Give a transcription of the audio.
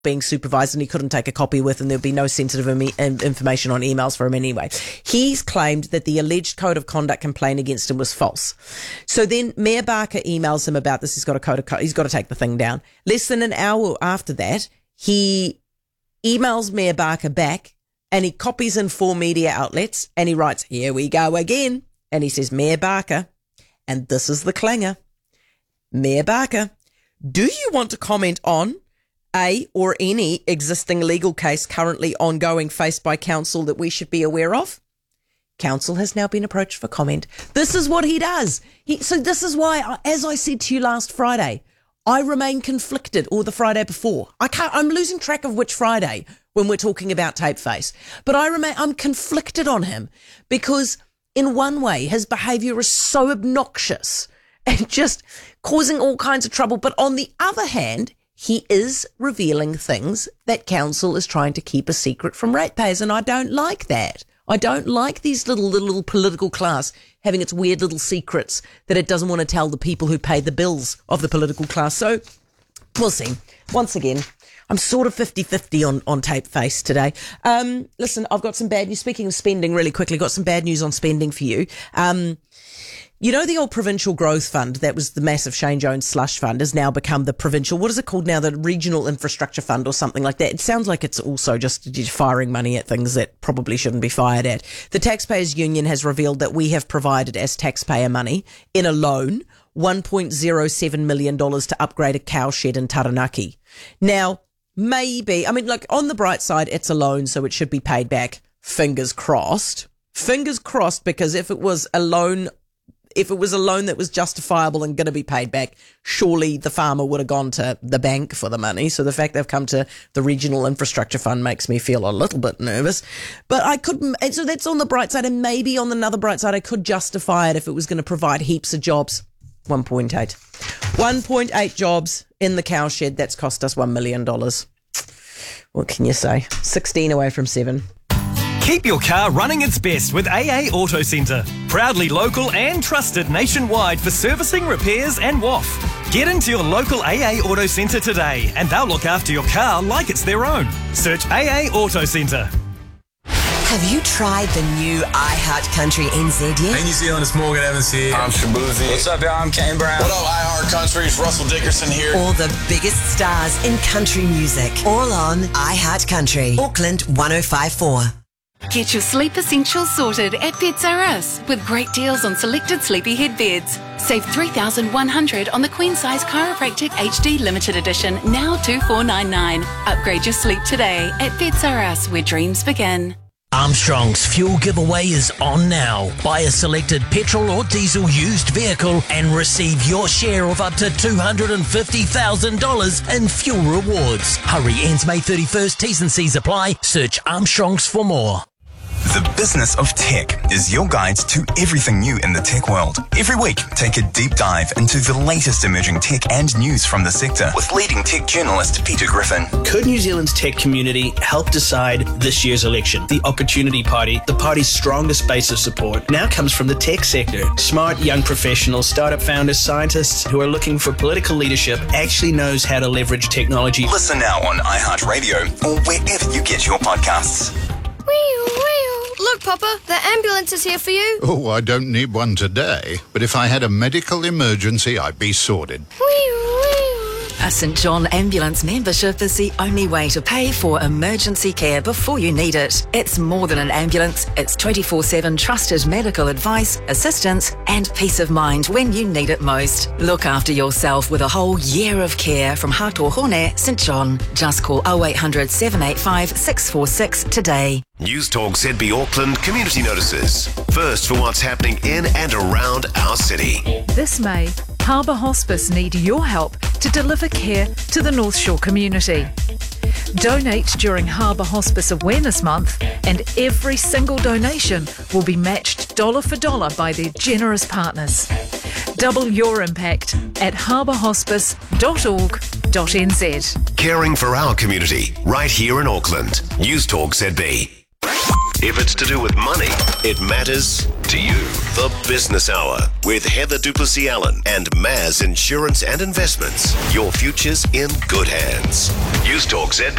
being supervised and he couldn't take a copy with, and there'd be no sensitive information on emails for him anyway. He's claimed that the alleged code of conduct complaint against him was false. So then Mayor Barker emails him about this. He's got to take the thing down. Less than an hour after that, he emails Mayor Barker back, and he copies in 4 media outlets, and he writes, "Here we go again." And he says, "Mayor Barker," and this is the clanger, "Mayor Barker, do you want to comment on a or any existing legal case currently ongoing faced by council that we should be aware of?" Council has now been approached for comment. This is what he does. So this is why, as I said to you last Friday, I remain conflicted, or the Friday before. I'm losing track of which Friday when we're talking about Tapeface. But I'm conflicted on him because in one way his behaviour is so obnoxious and just causing all kinds of trouble. But on the other hand, he is revealing things that council is trying to keep a secret from ratepayers, and I don't like that. I don't like these little political class having its weird little secrets that it doesn't want to tell the people who pay the bills of the political class. So we'll see. Once again, I'm sort of 50-50 on Tapeface today. Listen, I've got some bad news. Speaking of spending really quickly, got some bad news on spending for you. You know, the old Provincial Growth Fund, that was the massive Shane Jones slush fund, has now become the provincial, what is it called now? The Regional Infrastructure Fund or something like that. It sounds like it's also just firing money at things that probably shouldn't be fired at. The Taxpayers Union has revealed that we have provided as taxpayer money in a loan, $1.07 million to upgrade a cowshed in Taranaki. Now, maybe, on the bright side, it's a loan, so it should be paid back. Fingers crossed. Fingers crossed, because if it was a loan that was justifiable and going to be paid back, surely the farmer would have gone to the bank for the money. So the fact they've come to the Regional Infrastructure Fund makes me feel a little bit nervous. But so that's on the bright side, and maybe on another bright side, I could justify it if it was going to provide heaps of jobs. 1.8 jobs in the cowshed. That's cost us $1 million. What can you say? 16 away from 7. Keep your car running its best with AA Auto Centre. Proudly local and trusted nationwide for servicing, repairs and WAF. Get into your local AA Auto Centre today and they'll look after your car like it's their own. Search AA Auto Centre. Have you tried the new iHeart Country NZ yet? Hey New Zealand, it's Morgan Evans here. I'm Shabuzi. What's up, y'all? I'm Kane Brown. What up, iHeart Country? It's Russell Dickerson here. All the biggest stars in country music. All on iHeart Country. Auckland 105.4. Get your sleep essentials sorted at Beds R Us with great deals on selected sleepy head beds. Save $3,100 on the Queen Size Chiropractic HD Limited Edition, now $2,499. Upgrade your sleep today at Beds R Us, where dreams begin. Armstrong's fuel giveaway is on now. Buy a selected petrol or diesel used vehicle and receive your share of up to $250,000 in fuel rewards. Hurry, ends May 31st. T's and C's apply. Search Armstrong's for more. The Business of Tech is your guide to everything new in the tech world. Every week, take a deep dive into the latest emerging tech and news from the sector with leading tech journalist Peter Griffin. Could New Zealand's tech community help decide this year's election? The Opportunity Party, the party's strongest base of support, now comes from the tech sector. Smart young professionals, startup founders, scientists who are looking for political leadership actually knows how to leverage technology. Listen now on iHeartRadio or wherever you get your podcasts. Look, Papa, the ambulance is here for you. Oh, I don't need one today, but if I had a medical emergency, I'd be sorted. A St John Ambulance membership is the only way to pay for emergency care before you need it. It's more than an ambulance. It's 24/7 trusted medical advice, assistance and peace of mind when you need it most. Look after yourself with a whole year of care from Hatohone St John. Just call 0800 785 646 today. News Talk ZB Auckland community notices. First for what's happening in and around our city. This May, Harbour Hospice need your help to deliver care to the North Shore community. Donate during Harbour Hospice Awareness Month and every single donation will be matched dollar for dollar by their generous partners. Double your impact at harbourhospice.org.nz. Caring for our community right here in Auckland. News Talk ZB. If it's to do with money, it matters to you. The Business Hour with Heather Duplessis Allen and Maz Insurance and Investments. Your future's in good hands. News Talk ZB.